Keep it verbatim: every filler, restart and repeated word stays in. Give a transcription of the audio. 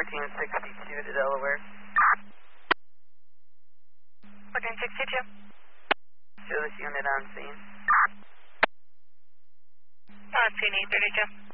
fourteen sixty-two to Delaware. fourteen sixty-two. Show this unit on scene. On scene eight thirty-two.